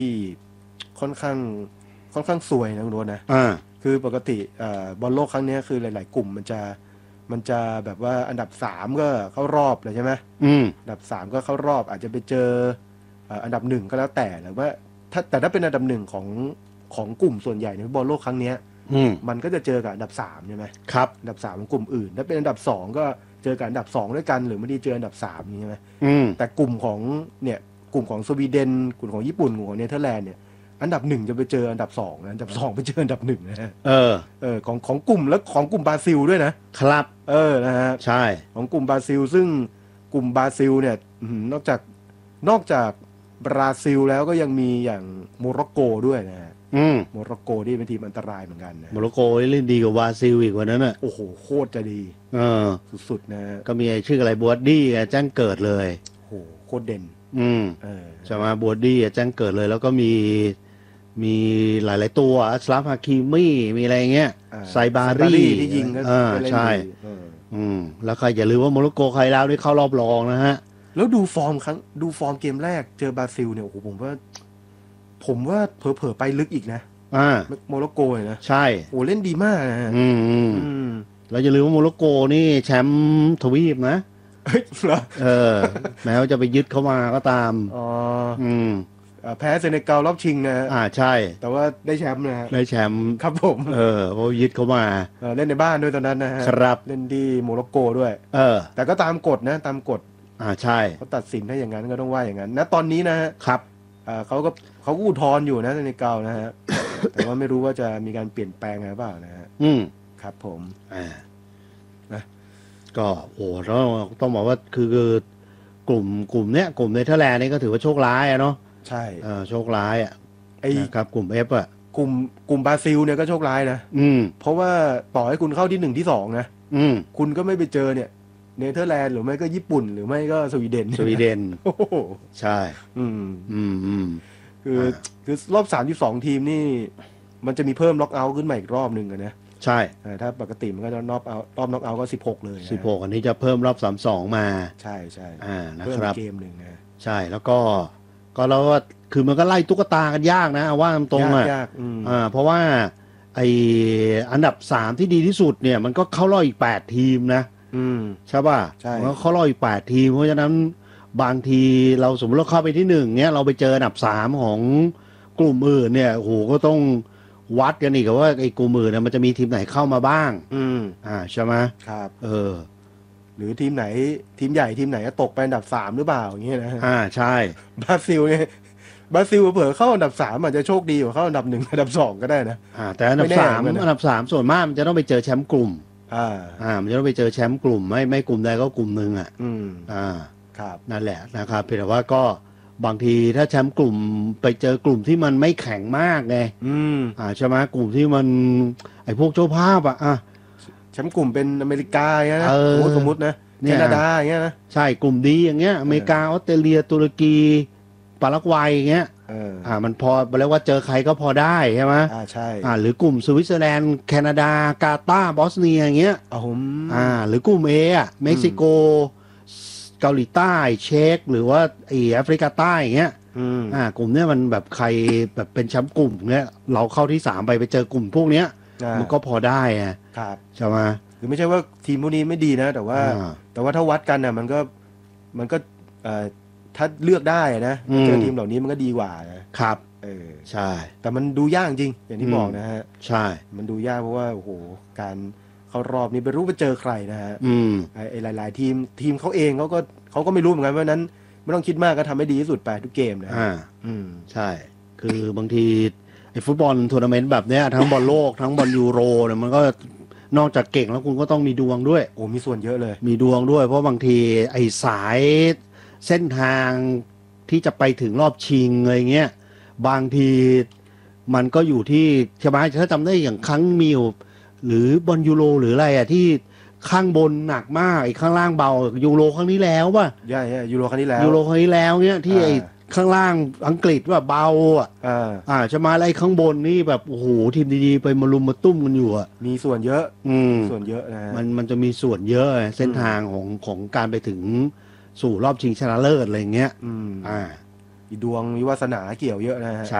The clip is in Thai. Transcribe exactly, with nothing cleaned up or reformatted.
ที่ค่อนข้างค่อนข้างสวยนะคุณโรจน์นะอ่าคือปกติบอลโลกครั้งนี้คือหลายๆกลุ่มมันจะมันจะแบบว่าอันดับสามก็เข้ารอบเลยใช่ไหมอืมอันดับสามก็เข้ารอบอาจจะไปเจออันดับหนึ่งก็แล้วแต่หรือว่าถ้าแต่ถ้าเป็นอันดับหนึ่งของของกลุ่มส่วนใหญ่ในบอลโลกครั้งนี้มันก็จะเจอกับอันดับสามใช่ไหมครับอันดับสามของกลุ่มอื่นถ้าเป็นอันดับสองก็เจอกับอันดับสองด้วยกันหรือไม่ได้เจออันดับสามนี่ใช่ไหมแต่กลุ่มของเนี่ยกลุ่มของสวีเดนกลุ่มของญี่ปุ่นกลุ่มของเนเธอร์แลนด์เนี่ยอันดับหนึ่งจะไปเจออันดับสองอันดับสองไปเจออันดับหนึ่งนะฮะเออเออของของกลุ่มแล้วของกลุ่มบราซิลด้วยนะครับเออนะฮะใช่ของกลุ่มบราซิลซึ่งกลุ่มบราซิลเนี่ยนอกจากนอกจากบราซิลแล้วก็ยังมีอย่างโมร็อกโกด้วยนะฮะโมร็อกโกที่เป็นทีมอันตรายเหมือนกันนะโมร็อกโกเล่นดีกว่าบราซิลอีกวันนั้นอ่ะโอ้โหโคตรจะดีเออสุดๆนะก็มีชื่ออะไรบัวดี้แจ้งเกิดเลยโอ้โหโคตรเด่นอืมเออใช่ไหมบัวดี้แจ้งเกิดเลยแล้วก็มีมีหลายๆตัวอัสลาฟฮาคิมี่มีอะไรเงี้ยไซบารีที่ยิงก็ใช่อืมแล้วใครอย่าลืมว่าโมร็อกโกใครแล้วได้เข้ารอบรองนะฮะแล้วดูฟอร์มครั้งดูฟอร์มเกมแรกเจอบราซิลเนี่ยโอ้โหผมว่าผมว่าเผลอๆไปลึกอีกนะอ่าโมร็อกโกเนี่ยนะใช่โอ้เล่นดีมากนะอืมอืมแล้วอย่าลืมว่าโมร็อกโกนี่แชมป์ทวีปนะเออแม้ว่าจะไปยึดเข้ามาก็ตามอ๋ออืมแพ้เซเนกัลรอบชิงนะอ่าใช่แต่ว่าได้แชมป์นะได้แชมป์ครับผมเออเพราะยึดเข้ามาเล่นในบ้านด้วยตอนนั้นนะฮะครับเล่นที่โมร็อกโกด้วยเออแต่ก็ตามกฎนะตามกฎอ่าใช่เขาตัดสินให้อย่างนั้นก็ต้องว่าอย่างนั้นณตอนนี้นะฮะครับอ่าเขาก็เขาอุทธรณ์อยู่นะเซเนกัลนะฮะแต่ว่าไม่รู้ว่าจะมีการเปลี่ยนแปลงอะไรเปล่านะฮะอืมครับผมอ่านะก็โอ้ต้องต้องบอกว่าคือคือกลุ่มกลุ่มเนี้ยกลุ่มเนเธอร์แลนด์นี่ก็ถือว่าโชคร้ายอะเนาะใช่เออโชคร้ายอ่ะไอ้ครับกลุ่ม F อ่ะกลุ่มกลุ่มบราซิลเนี่ยก็โชคร้ายนะอืมเพราะว่าต่อให้คุณเข้าที่หนึ่งที่สองนะอืมคุณก็ไม่ไปเจอเนี่ยเนเธอร์แลนด์หรือไม่ก็ญี่ปุ่นหรือไม่ก็สวีเดนสวีเดนโอ้โหใช่อืมอืมอืมคือคือรอบสามสิบสองทีมนี่มันจะมีเพิ่มล็อกเอาท์ขึ้นมาอีกรอบหนึ่งนะใช่ถ้าปกติมันก็จะรอบเอารอบน็อกเอาท์ก็สิบหกเลยสิบหกอันนี้จะเพิ่มรอบสามสองมาใช่ใช่อ่านะเพิ่มครับเกมหนึ่งนะใช่แล้วก็ก็แล้วก็คือมันก็ไล่ตุ๊กตากันยากนะว่าตรงอ่ะอ่าเพราะว่าไออันดับสามที่ดีที่สุดเนี่ยมันก็เข้ารอบอีกแปดทีมนะอืมใช่ป่ะใช่มันก็เข้ารอบอีกแปดทีมเพราะฉะนั้นบางทีเราสมมติเราเข้าไปที่หนึ่งเนี้ยเราไปเจออันดับสามของกลุ่มอื่นเนี่ยโอ้โหก็ต้องวัดกันอีกว่าไอ้กลุ่มอื่นเนี่ยมันจะมีทีมไหนเข้ามาบ้างอืมอ่าใช่ไหมครับเออหรือทีมไหนทีมใหญ่ทีมไหนจะตกไปอันดับสามหรือเปล่าอย่างเงี้ยนะอ่าใช่บราซิลเนี่ยบราซิลเผลอเข้าอันดับสามอาจจะโชคดีกว่าเข้าอันดับหนึ่งอันดับสองก็ได้นะอ่าแต่อันดับสามอันดับสามส่วนมากมันจะต้องไปเจอแชมป์กลุ่มอ่าอ่ามันจะต้องไปเจอแชมป์กลุ่มไม่ไม่กลุ่มใดก็กลุ่มหนึ่งอ่ะอืมอ่าครับนั่นแหละนะครับเพียงแต่ว่าก็บางทีถ้าแชมป์กลุ่มไปเจอกลุ่มที่มันไม่แข็งมากไงอืมอ่าใช่ไหมกลุ่มที่มันไอ้พวกเจ้าภาพอ่ะอ่ะแชมป์กลุ่มเป็นอเมริกาอย่างเงี้ยนะสมมตินะแคนาดาอย่างเงี้ยนะใช่กลุ่มดีอย่างเงี้ยอเมริกาออสเตรเลียตุรกีปารากวัยอย่างเงี้ยอ่ามันพอเรียกว่าเจอใครก็พอได้ใช่ไหมอ่าใช่อ่าหรือกลุ่มสวิตเซอร์แลนด์แคนาดากาตาร์บอสเนียอย่างเงี้ยอ่าผมอ่าหรือกลุ่มเออ่ะเม็กซิโกเกาหลีใต้เช็กหรือว่าไอแอฟริกาใต้อย่างเงี้ยอ่ากลุ่มเนี้ยมันแบบใครแบบเป็นแชมป์กลุ่มเงี้ยเราเข้าที่สามไปไปเจอกลุ่มพวกเนี้ยมันก็พอได้อ่ะครับใช่ไหมคือไม่ใช่ว่าทีมพวกนี้ไม่ดีนะแต่ว่าแต่ว่าถ้าวัดกันน่ะมันก็มันก็เอ่อถ้าเลือกได้นะเจอทีมเหล่านี้มันก็ดีกว่านะครับเออใช่แต่มันดูยากจริงอย่างที่บอกนะฮะใช่มันดูยากเพราะว่าโอ้โหการเข้ารอบนี้ไม่รู้ไปเจอใครนะฮะไอ้หลายๆทีมทีมเขาเองเขาก็เขาก็ไม่รู้เหมือนกันเพราะนั้นไม่ต้องคิดมากก็ทำให้ดีที่สุดไปทุกเกมนะอ่าอืมใช่คือบางทีไอ้ฟุตบอลทัวร์นาเมนต์แบบเนี้ยทั้งบอลโลกทั้งบอลยูโรเนี่ยมันก็นอกจากเก่งแล้วคุณก็ต้องมีดวงด้วยโอ้มีส่วนเยอะเลยมีดวงด้วยเพราะบางทีไอ้สายเส้นทางที่จะไปถึงรอบชิงอะไรเงี้ยบางทีมันก็อยู่ที่ใช่ไหมถ้าจำได้อย่างครั้งมิวหรือบอลยูโรหรืออะไรอ่ะที่ข้างบนหนักมากไอ้ข้างล่างเบายูโรครั้งนี้แล้วป่ะใช่ใช่ยูโรครั้งนี้แล้วยูโรครั้งนี้แล้วเนี้ยที่ไอ้ข้างล่างอังกฤษว่าเบาอ่ะอ่าจะมาอะไรข้างบนนี่แบบโอ้โหทีมดีๆไปมารุมมาตุ้มกันอยู่อ่ะมีส่วนเยอะอืมส่วนเยอะนะมันมันจะมีส่วนเยอะเส้นทางของของการไปถึงสู่รอบชิงชนะเลิศอะไรเงี้ยอืมอ่ามีดวงมีวาสนาเกี่ยวเยอะนะฮะ